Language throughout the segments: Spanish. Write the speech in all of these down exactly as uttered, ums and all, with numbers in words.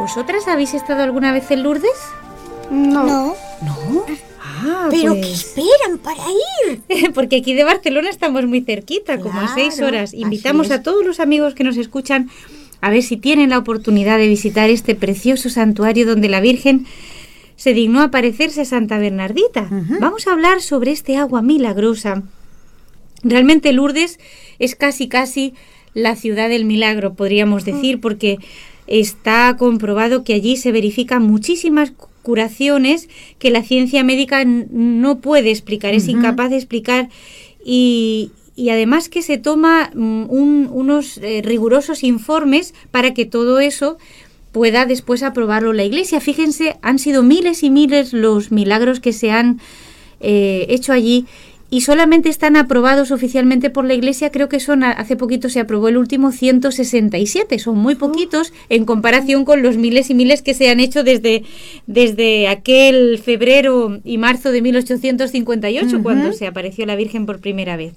¿Vosotras habéis estado alguna vez en Lourdes? No. No. ¿No? Ah, ¿Pero pues... qué esperan para ir? Porque aquí de Barcelona estamos muy cerquita, como a seis Claro, horas. Invitamos así es. a todos los amigos que nos escuchan a ver si tienen la oportunidad de visitar este precioso santuario donde la Virgen se dignó aparecerse a Santa Bernardita. Ujú. Vamos a hablar sobre este agua milagrosa. Realmente Lourdes es casi casi la ciudad del milagro, podríamos decir, porque está comprobado que allí se verifican muchísimas curaciones que la ciencia médica n- no puede explicar, es Ujú. incapaz de explicar, y, y además que se toma mm, un- unos eh, rigurosos informes para que todo eso pueda después aprobarlo la Iglesia. Fíjense, han sido miles y miles los milagros que se han eh, hecho allí, y solamente están aprobados oficialmente por la Iglesia, creo que son, hace poquito se aprobó el último, ciento sesenta y siete, son muy poquitos en comparación con los miles y miles que se han hecho desde, desde aquel febrero y marzo de mil ochocientos cincuenta y ocho, Ujú. cuando se apareció la Virgen por primera vez.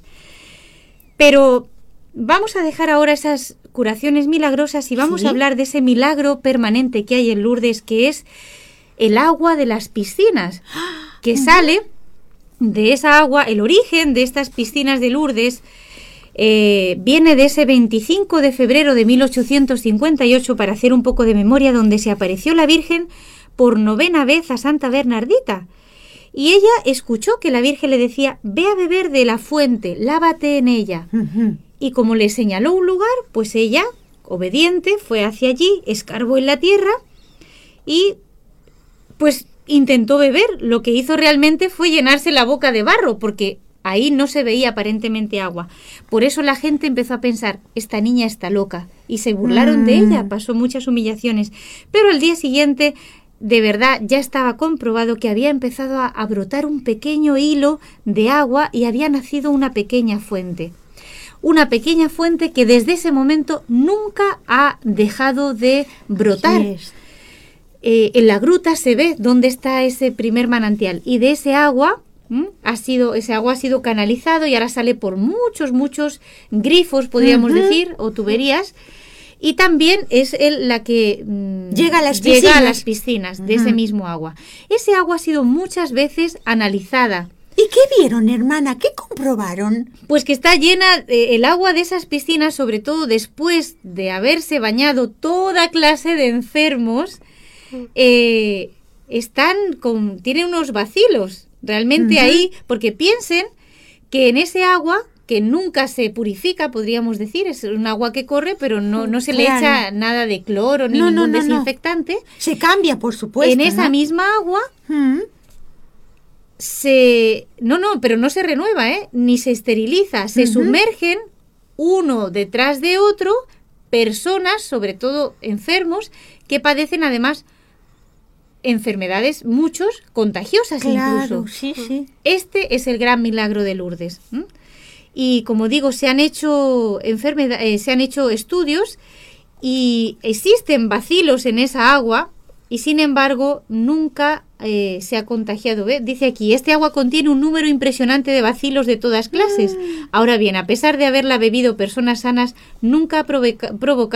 Pero vamos a dejar ahora esas curaciones milagrosas y vamos Sí. a hablar de ese milagro permanente que hay en Lourdes, que es el agua de las piscinas, que sale de esa agua. El origen de estas piscinas de Lourdes eh, viene de ese veinticinco de febrero de mil ochocientos cincuenta y ocho, para hacer un poco de memoria, donde se apareció la Virgen por novena vez a Santa Bernardita. Y ella escuchó que la Virgen le decía: ve a beber de la fuente, lávate en ella. Ujú. Y como le señaló un lugar, pues ella, obediente, fue hacia allí, escarbó en la tierra y pues intentó beber. Lo que hizo realmente fue llenarse la boca de barro, porque ahí no se veía aparentemente agua. Por eso la gente empezó a pensar: esta niña está loca, y se burlaron de Mm. ella, pasó muchas humillaciones. Pero al día siguiente, de verdad, ya estaba comprobado que había empezado a, a brotar un pequeño hilo de agua y había nacido una pequeña fuente. Una pequeña fuente que desde ese momento nunca ha dejado de brotar. Así es. Eh, en la gruta se ve dónde está ese primer manantial, y de ese agua ¿m? ha sido ese agua ha sido canalizado y ahora sale por muchos muchos grifos, podríamos Ujú. decir, o tuberías, y también es el, la que mm, Llega a las llega a piscinas. las piscinas de ese Ujú. mismo agua. Ese agua ha sido muchas veces analizada, ¿Y qué vieron, hermana? ¿Qué comprobaron? pues que está llena, eh, el agua de esas piscinas, sobre todo después de haberse bañado toda clase de enfermos, eh, están con, tienen unos vacilos realmente Ujú. ahí, porque piensen que en ese agua, que nunca se purifica, podríamos decir, es un agua que corre, pero no, no se le Claro. echa nada de cloro ni No, no, ningún no, no. desinfectante. Se cambia, por supuesto. En esa ¿no? misma agua Mm. se... No, no, pero no se renueva, ¿eh? Ni se esteriliza. Se Ujú. sumergen uno detrás de otro personas, sobre todo enfermos, que padecen además enfermedades, muchos, contagiosas Claro, incluso. sí, sí. Este es el gran milagro de Lourdes. ¿m? Y como digo, se han hecho enfermedad, eh, se han hecho estudios y existen bacilos en esa agua, y sin embargo nunca eh, se ha contagiado. ¿Ve? Dice aquí: este agua contiene un número impresionante de bacilos de todas clases. Ahora bien, a pesar de haberla bebido personas sanas, nunca ha provoca- provocado